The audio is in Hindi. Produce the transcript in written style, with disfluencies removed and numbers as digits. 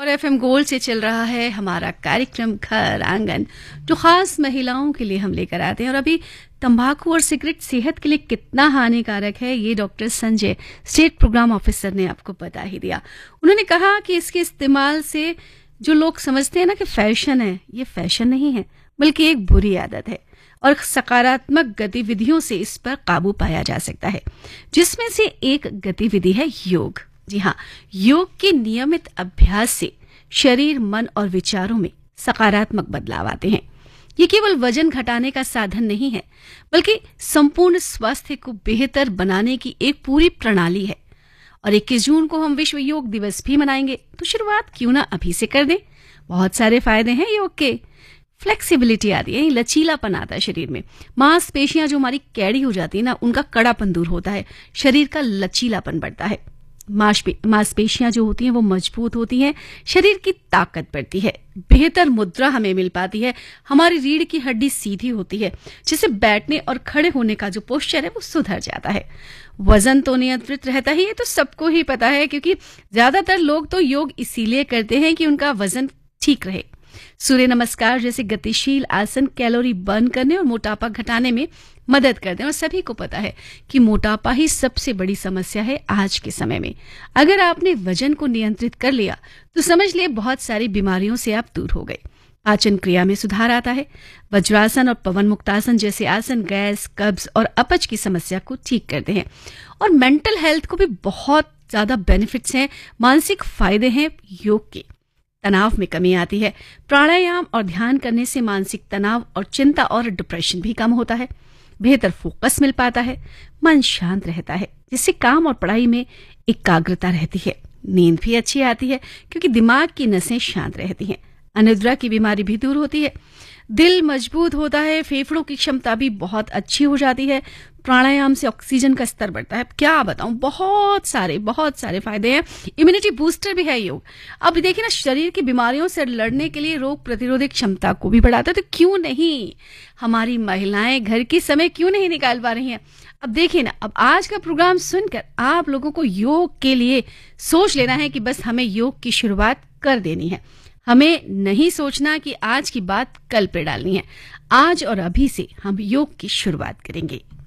एफएम गोल्ड से चल रहा है हमारा कार्यक्रम घर आंगन, जो खास महिलाओं के लिए हम लेकर आते हैं। और अभी तंबाकू और सिगरेट सेहत के लिए कितना हानिकारक है, ये doctor Sanjay, state programme officer, ने आपको बता ही दिया। उन्होंने कहा कि इसके इस्तेमाल से जो लोग समझते हैं ना कि फैशन है, ये फैशन नहीं है बल्कि एक बुरी आदत है और सकारात्मक गतिविधियों से इस पर काबू पाया जा सकता है, जिसमें से एक गतिविधि है योग। जी हाँ, योग के नियमित अभ्यास से शरीर, मन और विचारों में सकारात्मक बदलाव आते हैं। ये केवल वजन घटाने का साधन नहीं है, बल्कि संपूर्ण स्वास्थ्य को बेहतर बनाने की एक पूरी प्रणाली है। और 21 जून को हम विश्व योग दिवस भी मनाएंगे, तो शुरुआत क्यों ना अभी से कर दें। बहुत सारे फायदे हैं योग के। फ्लेक्सिबिलिटी आती है, लचीलापन आता है शरीर में। मांसपेशियां जो हमारी कैड़ी हो जाती है ना, उनका कड़ापन दूर होता है, शरीर का लचीलापन बढ़ता है। मांसपेशियां जो होती हैं वो मजबूत होती हैं, शरीर की ताकत बढ़ती है, बेहतर मुद्रा हमें मिल पाती है, हमारी रीढ़ की हड्डी सीधी होती है, जिससे बैठने और खड़े होने का जो पोस्चर है वो सुधर जाता है। वजन तो नियंत्रित रहता ही है, तो सबको ही पता है, क्योंकि ज्यादातर लोग तो योग इसीलिए करते हैं कि उनका वजन ठीक रहे। सूर्य नमस्कार जैसे गतिशील आसन कैलोरी बर्न करने और मोटापा घटाने में मदद करते हैं। और सभी को पता है कि मोटापा ही सबसे बड़ी समस्या है आज के समय में। अगर आपने वजन को नियंत्रित कर लिया तो समझ लिए बहुत सारी बीमारियों से आप दूर हो गए। पाचन क्रिया में सुधार आता है। वज्रासन और पवन मुक्तासन जैसे आसन गैस, कब्ज और अपच की समस्या को ठीक करते हैं। और मेंटल हेल्थ को भी बहुत ज्यादा बेनिफिट्स हैं, मानसिक फायदे हैं योग के। तनाव में कमी आती है। प्राणायाम और ध्यान करने से मानसिक तनाव और चिंता और डिप्रेशन भी कम होता है। बेहतर फोकस मिल पाता है, मन शांत रहता है, जिससे काम और पढ़ाई में एकाग्रता रहती है। नींद भी अच्छी आती है, क्योंकि दिमाग की नसें शांत रहती हैं। अनिद्रा की बीमारी भी दूर होती है। दिल मजबूत होता है, फेफड़ों की क्षमता भी बहुत अच्छी हो जाती है। प्राणायाम से ऑक्सीजन का स्तर बढ़ता है। क्या बताऊं, बहुत सारे फायदे हैं। इम्यूनिटी बूस्टर भी है योग। अब देखिए ना, शरीर की बीमारियों से लड़ने के लिए रोग प्रतिरोधक क्षमता को भी बढ़ाता है। तो क्यों नहीं हमारी महिलाएं घर की समय क्यों नहीं निकाल पा रही हैं। अब देखिए ना, अब आज का प्रोग्राम सुनकर आप लोगों को योग के लिए सोच लेना है कि बस हमें योग की शुरुआत कर देनी है। हमें नहीं सोचना कि आज की बात कल पे डालनी है। आज और अभी से हम योग की शुरुआत करेंगे।